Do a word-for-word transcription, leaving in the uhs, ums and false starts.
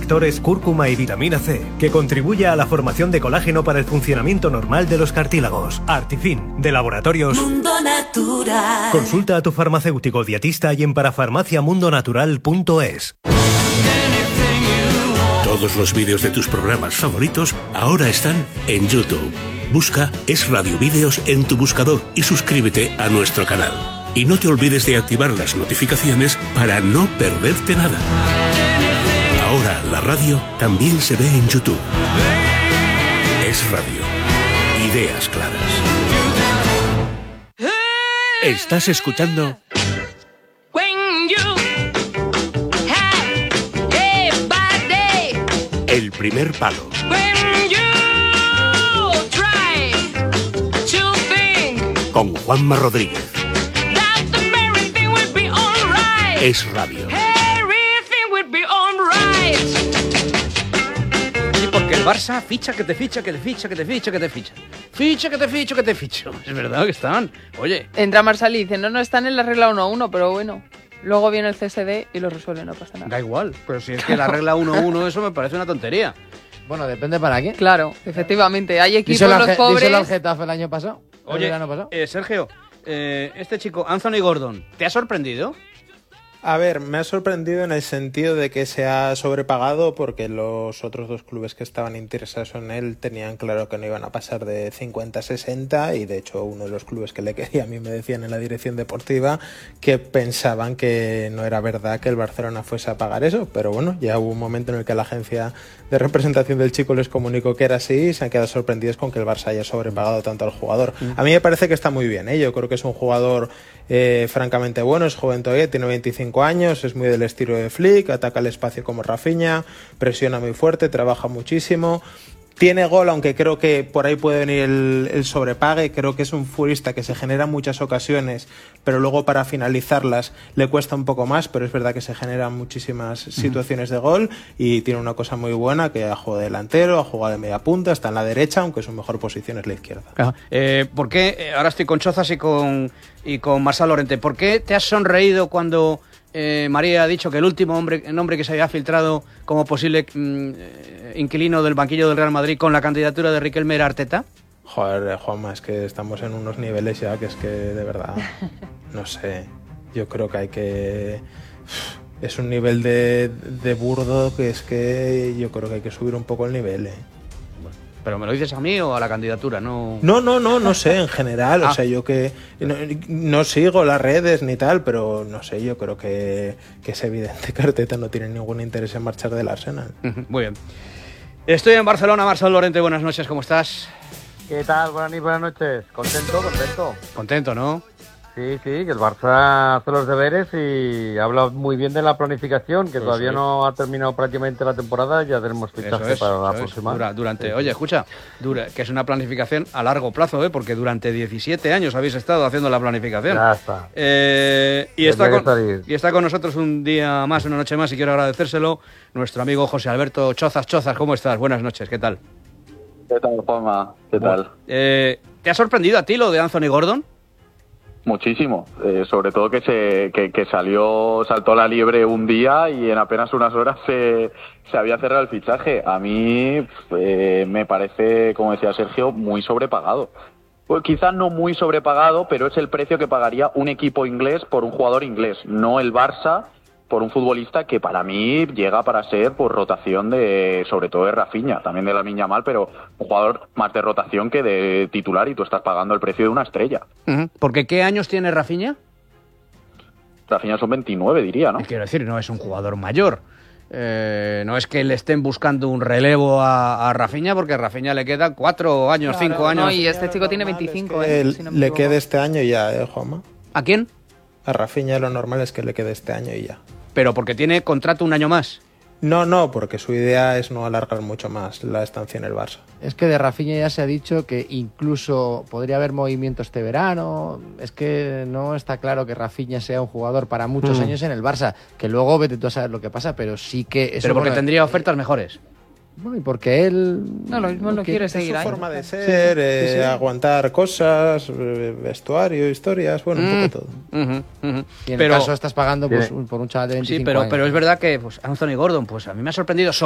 bioconectores, cúrcuma y vitamina C, que contribuye a la formación de colágeno para el funcionamiento normal de los cartílagos. Artifin, de Laboratorios Mundo Natural. Consulta a tu farmacéutico dietista y en parafarmacia mundo natural punto es. Todos los vídeos de tus programas favoritos ahora están en YouTube. Busca Es Radio Vídeos en tu buscador y suscríbete a nuestro canal. Y no te olvides de activar las notificaciones para no perderte nada. Ahora la radio también se ve en YouTube. Es Radio. Ideas claras. ¿Estás escuchando? El primer palo. Con Juanma Rodríguez. Es Radio. Sí, porque el Barça ficha que te ficha, que te ficha, que te ficha, que te ficha. Ficha que te ficho, que te ficho. Es verdad que están. Oye. Entra Marsal y dice, no, no, están en la regla uno a uno, pero bueno. Luego viene el C S D y lo resuelve, no pasa nada. Da igual, pero si es que la regla uno a uno, eso me parece una tontería. Bueno, depende para qué. Claro, efectivamente. Hay equipos Díselo los pobres... Díselo al Getafe el año pasado. Oye, el año pasado. Eh, Sergio, eh, este chico, Anthony Gordon, ¿te ha sorprendido? A ver, me ha sorprendido en el sentido de que se ha sobrepagado porque los otros dos clubes que estaban interesados en él tenían claro que no iban a pasar de cincuenta a sesenta y de hecho uno de los clubes que le quería a mí me decían en la dirección deportiva que pensaban que no era verdad que el Barcelona fuese a pagar eso, pero bueno, ya hubo un momento en el que la agencia de representación del chico les comunicó que era así y se han quedado sorprendidos con que el Barça haya sobrepagado tanto al jugador. A mí me parece que está muy bien, ¿eh? Yo creo que es un jugador eh, francamente bueno, es joven todavía, tiene veinticinco años, es muy del estilo de Flick, ataca el espacio como Rafinha, presiona muy fuerte, trabaja muchísimo. Tiene gol, aunque creo que por ahí puede venir el, el sobrepague. Creo que es un futbolista que se genera en muchas ocasiones, pero luego para finalizarlas le cuesta un poco más, pero es verdad que se generan muchísimas situaciones de gol y tiene una cosa muy buena, que ha jugado de delantero, ha jugado de media punta, está en la derecha, aunque su mejor posición es la izquierda. Ah, eh, ¿Por qué, ahora estoy con Chozas y con, y con Marsal Lorente, ¿por qué te has sonreído cuando... Eh, María ha dicho que el último hombre, nombre que se había filtrado como posible mm, eh, inquilino del banquillo del Real Madrid con la candidatura de Riquelme era Arteta? Joder, Juanma, es que estamos en unos niveles ya que es que de verdad, no sé, yo creo que hay que... Es un nivel de, de burdo que es que yo creo que hay que subir un poco el nivel, ¿eh? ¿Pero me lo dices a mí o a la candidatura? No, no, no, no, no sé, en general. Ah. O sea, yo que no, no sigo las redes ni tal, pero no sé, yo creo que, que es evidente que Arteta no tiene ningún interés en marchar del Arsenal. Muy bien. Estoy en Barcelona, Marsal Lorente, buenas noches, ¿cómo estás? ¿Qué tal? Buenas noches, buenas noches. ¿Contento? ¿Contento? Contento, ¿no? Sí, sí, que el Barça hace los deberes y habla muy bien de la planificación, que Pues todavía sí. no ha terminado prácticamente la temporada, ya tenemos fichaje es, para la eso es. próxima. Dura, durante, Sí, oye, sí. escucha, dura, que es una planificación a largo plazo, ¿eh? Porque durante diecisiete años habéis estado haciendo la planificación. Ya está. Eh, y, Tendría está que con, salir. y está con nosotros un día más, una noche más, y quiero agradecérselo, nuestro amigo José Alberto Chozas. Chozas, ¿cómo estás? Buenas noches, ¿qué tal? ¿Qué tal, Juanma? ¿Qué tal? Eh, ¿Te ha sorprendido a ti lo de Anthony Gordon? Muchísimo, eh, sobre todo que se que, que salió, saltó la liebre un día y en apenas unas horas se, se había cerrado el fichaje. A mí eh, me parece, como decía Sergio, muy sobrepagado. Pues quizás no muy sobrepagado, pero es el precio que pagaría un equipo inglés por un jugador inglés, no el Barça por un futbolista que para mí llega para ser por rotación de, sobre todo de Rafinha, también de Lamine Yamal, pero un jugador más de rotación que de titular y tú estás pagando el precio de una estrella. Uh-huh. ¿Porque qué años tiene Rafinha? Rafinha son veintinueve, diría, ¿no? Quiero decir, no es un jugador mayor. Eh, no es que le estén buscando un relevo a, a Rafinha, porque a Rafinha le quedan cuatro años, Claro, cinco años. No, y este chico tiene veinticinco, Que ¿eh? Si no me le equivoco. quede este año y ya, ¿eh, Juanma? ¿A quién? A Rafinha lo normal es que le quede este año y ya. Pero porque tiene contrato un año más. No, no, porque su idea es no alargar mucho más la estancia en el Barça. Es que de Rafinha ya se ha dicho que incluso podría haber movimiento este verano. Es que no está claro que Rafinha sea un jugador para muchos Mm. años en el Barça. Que luego vete tú a saber lo que pasa, pero sí que... Eso, Pero porque bueno, tendría ofertas mejores. Bueno, y porque él... No, lo mismo no que- quiere es seguir su ahí. Forma de ser, Sí, eh, sí, sí. aguantar cosas, eh, vestuario, historias, bueno, un Mm. poco todo. Uh-huh, uh-huh. Y en Pero, el caso estás pagando pues, Tiene- por un chaval de veinticinco sí, pero, años. pero es verdad que pues, Anthony Gordon, pues a mí me ha sorprendido.